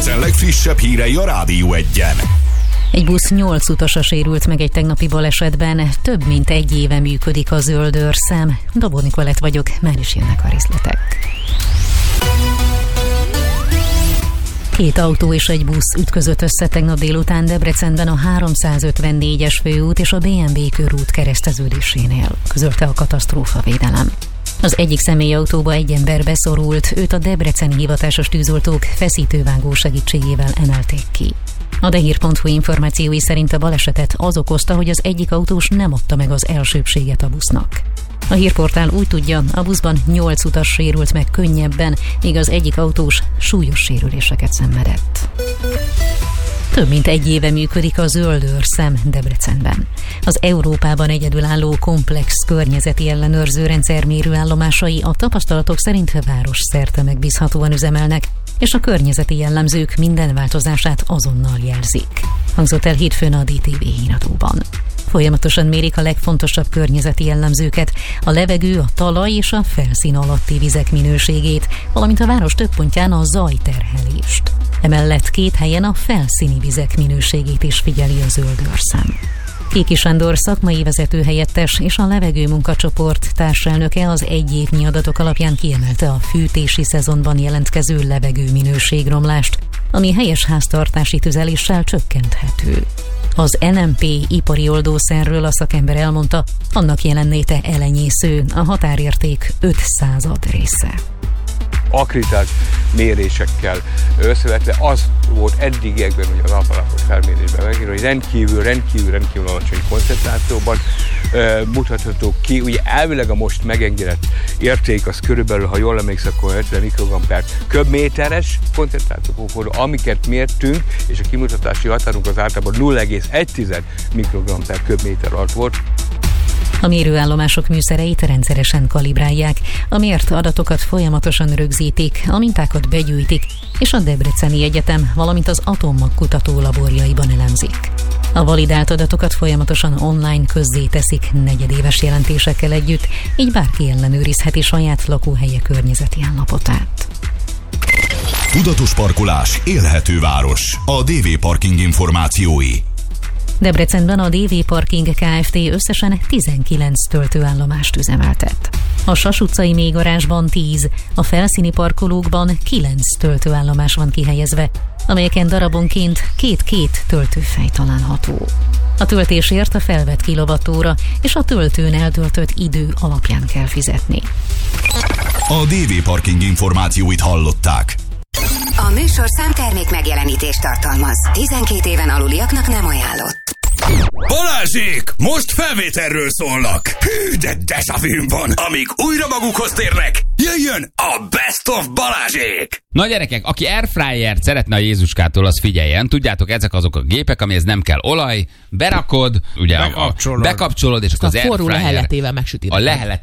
Debrecen legfrissebb hírei a Rádió 1-en. Egy busz 8 utasa sérült meg egy tegnapi balesetben. Több mint egy éve működik a zöldőrszem. Dobó Nikolett vagyok, már is jönnek a részletek. 2 autó és egy busz ütközött össze tegnap délután Debrecenben a 354-es főút és a BMW körút kereszteződésénél, közölte a katasztrófavédelem. Az egyik személyautóba egy ember beszorult, őt a debreceni hivatásos tűzoltók feszítővágó segítségével emelték ki. A dehír.hu információi szerint a balesetet az okozta, hogy az egyik autós nem adta meg az elsőbséget a busznak. A hírportál úgy tudja, a buszban 8 utas sérült meg könnyebben, míg az egyik autós súlyos sérüléseket szenvedett. Több mint egy éve működik a zöldőrszem Debrecenben. Az Európában egyedülálló komplex környezeti ellenőrző rendszer mérőállomásai a tapasztalatok szerint városszerte megbízhatóan üzemelnek, és a környezeti jellemzők minden változását azonnal jelzik. Hangzott el hétfőn a DTV híradóban. Folyamatosan mérik a legfontosabb környezeti jellemzőket, a levegő, a talaj és a felszín alatti vizek minőségét, valamint a város több pontján a zajterhelést. Emellett 2 helyen a felszíni vizek minőségét is figyeli a zöldőrszem. Kéki Sándor szakmai vezetőhelyettes és a levegő munkacsoport társelnöke az egyévnyi adatok alapján kiemelte a fűtési szezonban jelentkező levegő minőségromlást, ami helyes háztartási tüzeléssel csökkenthető. Az NMP ipari oldószerről a szakember elmondta, annak jelenléte elenyésző, a határérték 5/100 része. Akreditált mérésekkel összevetve az volt eddigiekben, hogy az alapalapos felmérésben megírva, hogy rendkívül alacsony koncentrációban mutatható ki. Ugye elvileg a most megengedett érték az körülbelül, ha jól emlékszem, akkor 50 mikrogram per köbméteres koncentrációból, amiket mértünk, és a kimutatási határunk az általában 0,1 mikrogram per köbméter alatt volt. A mérőállomások műszereit rendszeresen kalibrálják, a mért adatokat folyamatosan rögzítik, a mintákat begyűjtik, és a Debreceni Egyetem, valamint az atommag-kutató laborjaiban elemzik. A validált adatokat folyamatosan online közzéteszik negyedéves jelentésekkel együtt, így bárki ellenőrizheti saját lakóhelye környezeti állapotát. Tudatos parkolás, élhető város. A DV Parking információi. Debrecenben a DV Parking Kft. Összesen 19 töltőállomást üzemeltet. A Sas utcai mélygarázsban 10, a felszíni parkolókban 9 töltőállomás van kihelyezve, amelyeken darabonként 2 töltőfej található. A töltésért a felvett kilovattóra és a töltőn eltöltött idő alapján kell fizetni. A DV Parking információit hallották. A műsorszám termék megjelenítést tartalmaz. 12 éven aluliaknak nem ajánlott. Balázsék! Most felvételről szólnak! Hű, de déjà-vu van! Amíg újra magukhoz térnek, jöjjön a Best of Balázsék! Na gyerekek, aki airfryert szeretne a Jézuskától, az figyeljen. Tudjátok, ezek azok a gépek, amihez nem kell olaj, berakod, ugye bekapcsolod és akkor az airfryer forró leheletével megsüti. A lehelet